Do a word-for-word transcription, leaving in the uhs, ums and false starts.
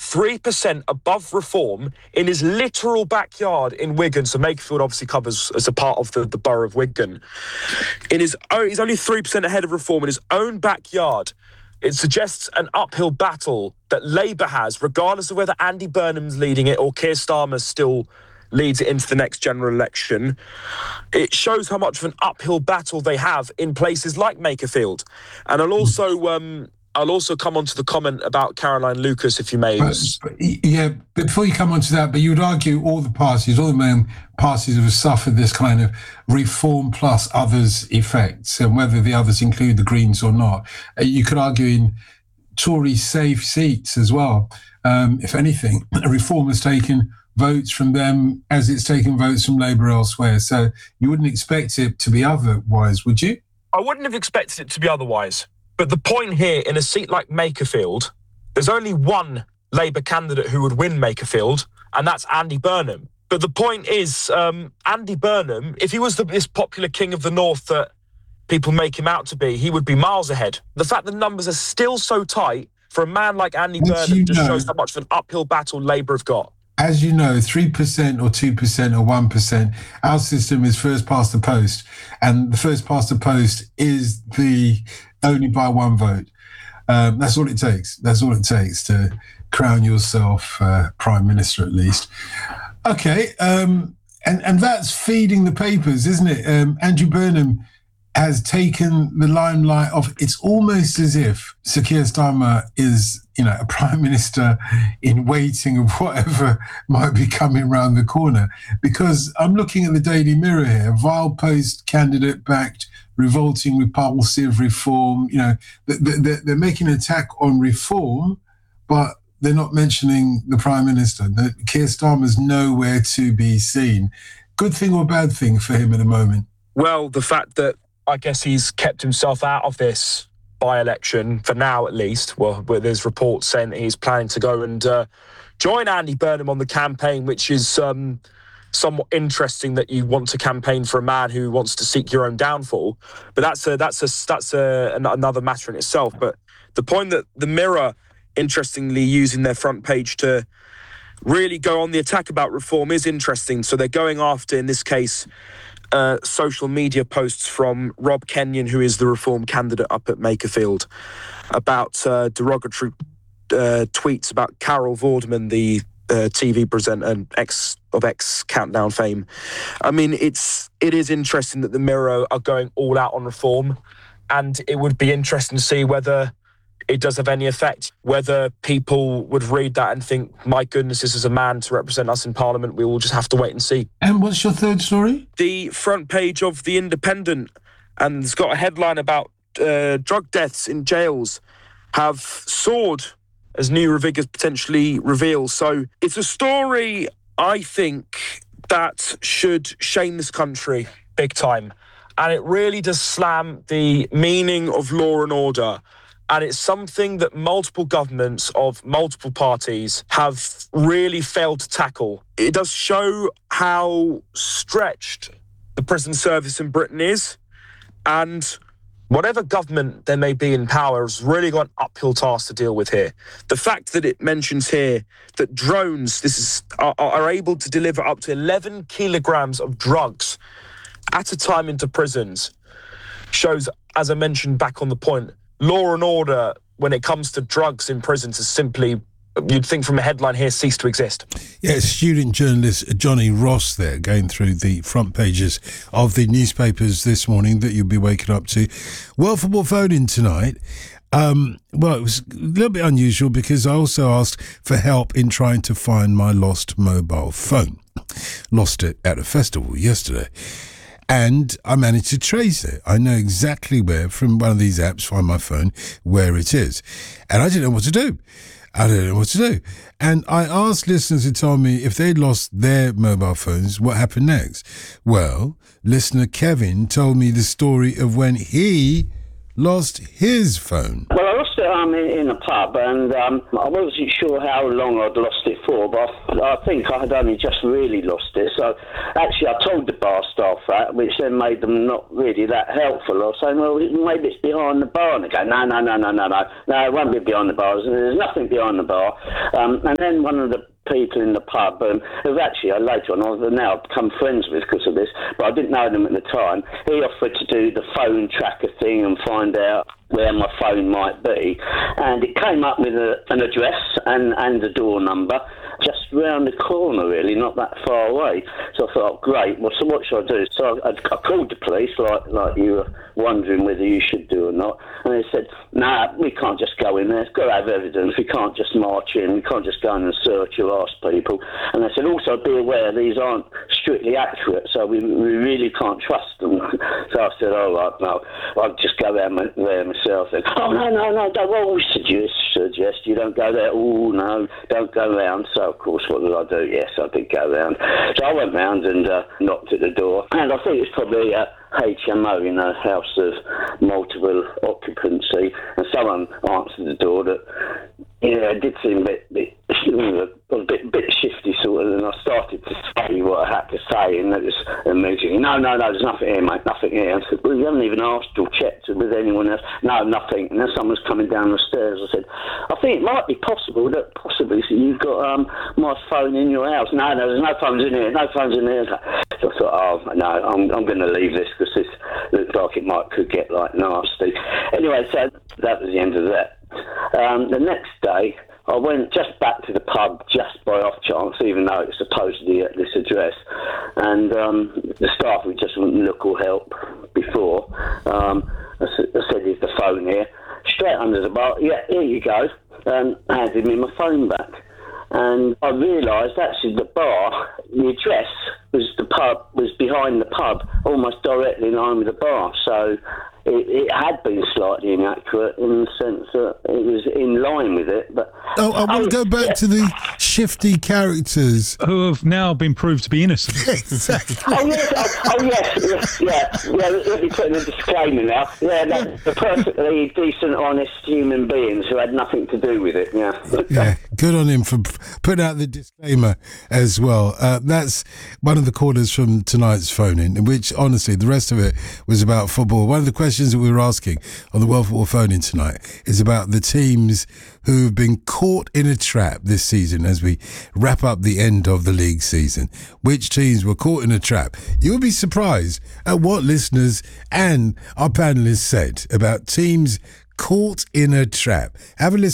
three percent above reform in his literal backyard in Wigan. So Makerfield obviously covers as a part of the, the borough of Wigan. In his own, he's only three percent ahead of reform in his own backyard. It suggests an uphill battle that Labour has, regardless of whether Andy Burnham's leading it or Keir Starmer still leads it into the next general election. It shows how much of an uphill battle they have in places like Makerfield. And I'll also um, I'll also come on to the comment about Caroline Lucas, if you may. But, but, yeah, but before you come on to that, but you would argue all the parties, all the main parties have suffered this kind of reform plus others effects, and whether the others include the Greens or not. Uh, you could argue in Tory safe seats as well. Um, if anything, reform has taken votes from them as it's taken votes from Labour elsewhere. So you wouldn't expect it to be otherwise, would you? I wouldn't have expected it to be otherwise. But the point here, in a seat like Makerfield, there's only one Labour candidate who would win Makerfield, and that's Andy Burnham. But the point is, um, Andy Burnham, if he was the, this popular king of the north that people make him out to be, he would be miles ahead. The fact that numbers are still so tight for a man like Andy As Burnham you just know, shows how much of an uphill battle Labour have got. As you know, three percent or two percent or one percent, our system is first past the post. And the first past the post is the only by one vote. Um, that's all it takes. That's all it takes to crown yourself uh, Prime Minister, at least. Okay, um, and, and that's feeding the papers, isn't it? Um, Andrew Burnham has taken the limelight off. It's almost as if Sir Keir Starmer is, you know, a Prime Minister in waiting of whatever might be coming round the corner. Because I'm looking at the Daily Mirror here, vile post candidate backed, revolting, repulsive reform. You know, they're, they're making an attack on reform, but they're not mentioning the Prime Minister. The, Keir Starmer's nowhere to be seen. Good thing or bad thing for him at the moment? Well, the fact that I guess he's kept himself out of this by-election, for now at least. Well, there's reports saying that he's planning to go and uh, join Andy Burnham on the campaign, which is um, somewhat interesting that you want to campaign for a man who wants to seek your own downfall. But that's a, that's a, that's a, another matter in itself. But the point that the Mirror, interestingly, using their front page to really go on the attack about reform is interesting. So they're going after, in this case, Uh, social media posts from Rob Kenyon, who is the Reform candidate up at Makerfield, about uh, derogatory uh, tweets about Carol Vorderman, the uh, T V presenter and ex of X Countdown fame. I mean, it's it is interesting that the Mirror are going all out on reform, and it would be interesting to see whether it does have any effect, whether people would read that and think, my goodness, this is a man to represent us in Parliament. We will just have to wait and see. And what's your third story? The front page of The Independent, and it's got a headline about uh, drug deaths in jails have soared, as new figures potentially reveal. So it's a story, I think, that should shame this country big time. And it really does slam the meaning of law and order. And it's something that multiple governments of multiple parties have really failed to tackle. It does show how stretched the prison service in Britain is. And whatever government there may be in power has really got an uphill task to deal with here. The fact that it mentions here that drones this is are, are able to deliver up to eleven kilograms of drugs at a time into prisons shows, as I mentioned back on the point, law and order when it comes to drugs in prisons is simply, you'd think from a headline here, cease to exist. Yeah, student journalist Johnny Ross there going through the front pages of the newspapers this morning that you'll be waking up to. Well, football phone-in tonight. Um, well, it was a little bit unusual because I also asked for help in trying to find my lost mobile phone. Lost it at a festival yesterday. And I managed to trace it. I know exactly where, from one of these apps, Find My Phone, where it is. And I didn't know what to do. I didn't know what to do. And I asked listeners who told me if they'd lost their mobile phones, what happened next? Well, listener Kevin told me the story of when he lost his phone. Well, I lost um, in, in a pub, and um, I wasn't sure how long I'd lost it for, but I, I think I had only just really lost it. So actually, I told the bar staff that, which then made them not really that helpful. I was saying, well, maybe it's behind the bar. And they go, no, no, no, no, no, no, no, it won't be behind the bar. There's nothing behind the bar. Um, and then one of the people in the pub, um, who actually I later on I've now become friends with because of this, but I didn't know them at the time. He offered to do the phone tracker thing and find out where my phone might be, and it came up with a, an address and, and a door number just round the corner, really, not that far away. So I thought, oh, great, well, so what should I do? So I, I called the police, like like you were wondering whether you should do or not, and they said, nah, we can't just go in there, it's got to have evidence, we can't just march in, we can't just go in and search or ask people. And they said, also be aware these aren't strictly accurate, so we, we really can't trust them. So I said, all right, no, I'll just go there, there myself. Then, oh, no, no, no, don't always suggest, suggest you don't go there. Oh, no, don't go round. So, of course, what did I do? Yes, I did go round. So I went round and uh, knocked at the door, and I think it's probably a H M O, in a house of multiple occupancy, and someone answered the door that, yeah, it did seem a bit, bit, a bit, bit shifty sort of, and I started to say what I had to say, and it was immediately, no, no, no, there's nothing here, mate, nothing here. I said, well, you haven't even asked or checked with anyone else. No, nothing. And then someone's coming down the stairs. I said, I think it might be possible that possibly so you've got um, my phone in your house. No, no, there's no phones in here, no phones in here. So I thought, oh, no, I'm, I'm going to leave this because this looks like it might could get, like, nasty. Anyway, so that was the end of that. Um, the next day, I went just back to the pub just by off chance, even though it's supposedly at this address. And um, the staff would just wouldn't look or help before. Um, I, s- I said, is the phone here? Straight under the bar, yeah, here you go. And handed me my phone back. And I realised actually the bar, the address was the pub, was behind the pub, almost directly in line with the bar. So it, it had been slightly inaccurate in the sense that it was in line with it. But Oh, I want to go back yeah. to the shifty characters. Who have now been proved to be innocent. Exactly. Oh yes, oh, oh yes, yes, yeah, yeah. Let me put in a disclaimer now. Yeah, they're perfectly decent, honest human beings who had nothing to do with it. Yeah. Yeah, good on him for putting out the disclaimer as well. Uh, that's one of the corners from tonight's phone-in, in which, honestly, the rest of it was about football. One of the questions that we were asking on the World Football phone-in tonight is about the teams who have been caught in a trap this season as we wrap up the end of the league season. Which teams were caught in a trap? You'll be surprised at what listeners and our panelists said about teams caught in a trap. Have a listen.